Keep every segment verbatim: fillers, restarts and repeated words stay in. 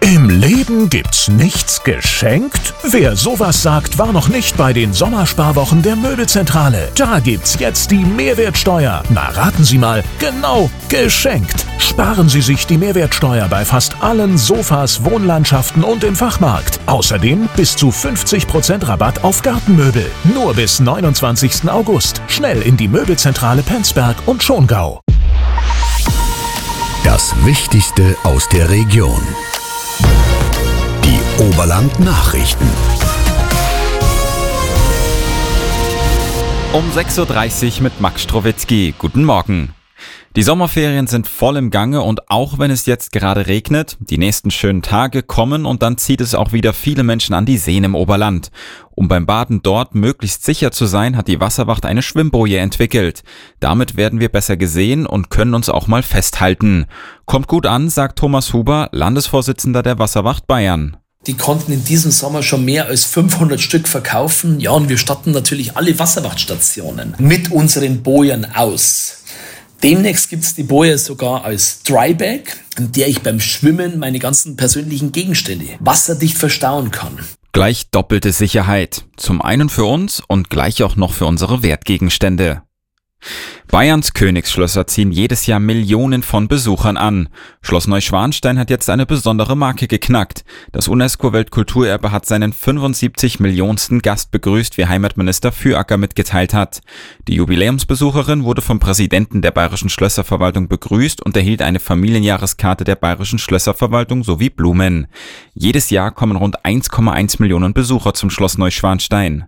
Im Leben gibt's nichts geschenkt? Wer sowas sagt, war noch nicht bei den Sommersparwochen der Möbelzentrale. Da gibt's jetzt die Mehrwertsteuer. Na, raten Sie mal, genau, geschenkt. Sparen Sie sich die Mehrwertsteuer bei fast allen Sofas, Wohnlandschaften und im Fachmarkt. Außerdem bis zu fünfzig Prozent Rabatt auf Gartenmöbel. Nur bis neunundzwanzigsten August. Schnell in die Möbelzentrale Penzberg und Schongau. Das Wichtigste aus der Region. Die Oberland-Nachrichten. Um sechs Uhr dreißig mit Max Strowitzki. Guten Morgen. Die Sommerferien sind voll im Gange und auch wenn es jetzt gerade regnet, die nächsten schönen Tage kommen und dann zieht es auch wieder viele Menschen an die Seen im Oberland. Um beim Baden dort möglichst sicher zu sein, hat die Wasserwacht eine Schwimmboje entwickelt. Damit werden wir besser gesehen und können uns auch mal festhalten. Kommt gut an, sagt Thomas Huber, Landesvorsitzender der Wasserwacht Bayern. Die konnten in diesem Sommer schon mehr als fünfhundert Stück verkaufen. Ja, und wir statten natürlich alle Wasserwachtstationen mit unseren Bojen aus. Demnächst gibt es die Boje sogar als Drybag, in der ich beim Schwimmen meine ganzen persönlichen Gegenstände wasserdicht verstauen kann. Gleich doppelte Sicherheit. Zum einen für uns und gleich auch noch für unsere Wertgegenstände. Bayerns Königsschlösser ziehen jedes Jahr Millionen von Besuchern an. Schloss Neuschwanstein hat jetzt eine besondere Marke geknackt. Das UNESCO-Weltkulturerbe hat seinen fünfundsiebzig Millionensten Gast begrüßt, wie Heimatminister Füracker mitgeteilt hat. Die Jubiläumsbesucherin wurde vom Präsidenten der Bayerischen Schlösserverwaltung begrüßt und erhielt eine Familienjahreskarte der Bayerischen Schlösserverwaltung sowie Blumen. Jedes Jahr kommen rund eins Komma eins Millionen Besucher zum Schloss Neuschwanstein.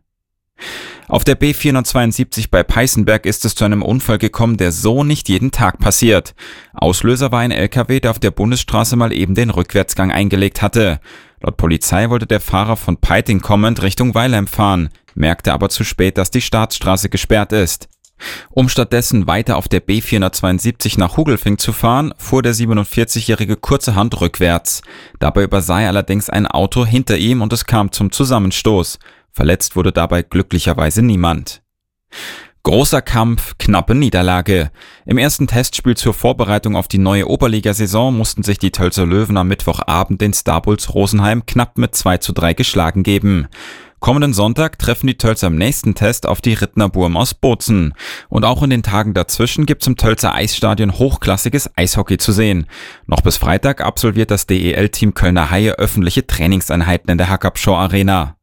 Auf der B vierhundertzweiundsiebzig bei Peißenberg ist es zu einem Unfall gekommen, der so nicht jeden Tag passiert. Auslöser war ein L K W, der auf der Bundesstraße mal eben den Rückwärtsgang eingelegt hatte. Laut Polizei wollte der Fahrer von Peiting kommend Richtung Weilheim fahren, merkte aber zu spät, dass die Staatsstraße gesperrt ist. Um stattdessen weiter auf der B vierhundertzweiundsiebzig nach Hugelfing zu fahren, fuhr der siebenundvierzigjährige kurzerhand rückwärts. Dabei übersah er allerdings ein Auto hinter ihm und es kam zum Zusammenstoß. Verletzt wurde dabei glücklicherweise niemand. Großer Kampf, knappe Niederlage. Im ersten Testspiel zur Vorbereitung auf die neue Oberligasaison mussten sich die Tölzer Löwen am Mittwochabend den Starbulls Rosenheim knapp mit zwei zu drei geschlagen geben. Kommenden Sonntag treffen die Tölzer im nächsten Test auf die Rittner Burm aus Bozen. Und auch in den Tagen dazwischen gibt's im Tölzer Eisstadion hochklassiges Eishockey zu sehen. Noch bis Freitag absolviert das D E L-Team Kölner Haie öffentliche Trainingseinheiten in der Hackabschau Arena.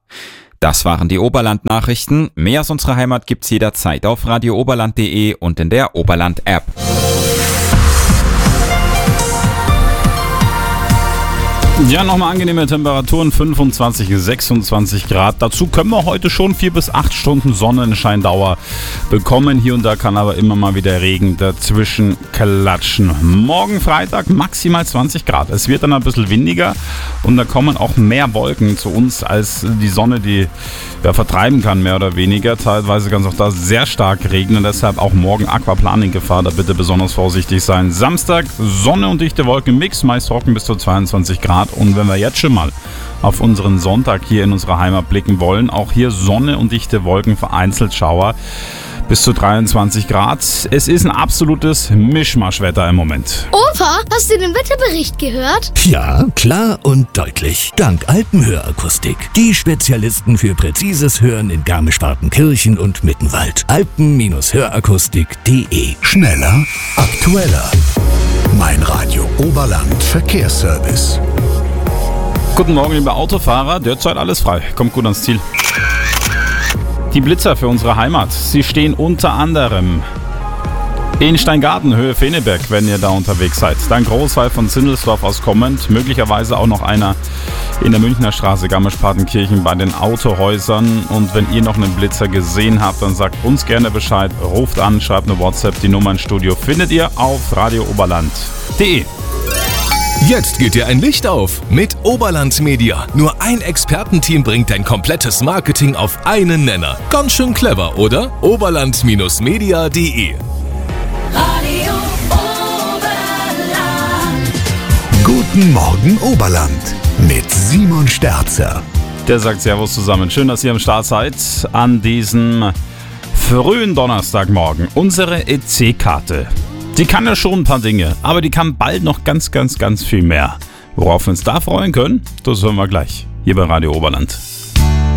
Das waren die Oberland-Nachrichten. Mehr aus unserer Heimat gibt's jederzeit auf radio oberland punkt de und in der Oberland-App. Ja, nochmal angenehme Temperaturen, fünfundzwanzig, sechsundzwanzig Grad. Dazu können wir heute schon vier bis acht Stunden Sonnenscheindauer bekommen. Hier und da kann aber immer mal wieder Regen dazwischen klatschen. Morgen Freitag maximal zwanzig Grad. Es wird dann ein bisschen windiger und da kommen auch mehr Wolken zu uns als die Sonne, die ja, vertreiben kann, mehr oder weniger. Teilweise kann es auch da sehr stark regnen, deshalb auch morgen Aquaplaning-Gefahr, da bitte besonders vorsichtig sein. Samstag Sonne und dichte Wolkenmix, meist trocken bis zu zweiundzwanzig Grad. Und wenn wir jetzt schon mal auf unseren Sonntag hier in unserer Heimat blicken wollen, auch hier Sonne und dichte Wolken, vereinzelt Schauer bis zu dreiundzwanzig Grad. Es ist ein absolutes Mischmaschwetter im Moment. Opa, hast du den Wetterbericht gehört? Ja, klar und deutlich. Dank Alpenhörakustik. Die Spezialisten für präzises Hören in Garmisch-Partenkirchen und Mittenwald. alpen Hörakustik punkt de. Schneller, aktueller. Mein Radio Oberland Verkehrsservice. Guten Morgen, liebe Autofahrer. Derzeit alles frei. Kommt gut ans Ziel. Die Blitzer für unsere Heimat. Sie stehen unter anderem in Steingarten, Höhe Feneberg, wenn ihr da unterwegs seid. Dann Großwall von Zindelsdorf aus kommend. Möglicherweise auch noch einer in der Münchner Straße, Garmisch-Partenkirchen bei den Autohäusern. Und wenn ihr noch einen Blitzer gesehen habt, dann sagt uns gerne Bescheid. Ruft an, schreibt eine WhatsApp. Die Nummer ins Studio findet ihr auf radio oberland punkt de. Jetzt geht dir ein Licht auf mit Oberland Media. Nur ein Expertenteam bringt dein komplettes Marketing auf einen Nenner. Ganz schön clever, oder? oberland Media punkt de. Radio Oberland. Guten Morgen Oberland mit Simon Sterzer. Der sagt Servus zusammen. Schön, dass ihr am Start seid an diesem frühen Donnerstagmorgen. Unsere E C-Karte. Die kann ja schon ein paar Dinge, aber die kann bald noch ganz, ganz, ganz viel mehr. Worauf wir uns da freuen können, das hören wir gleich hier bei Radio Oberland.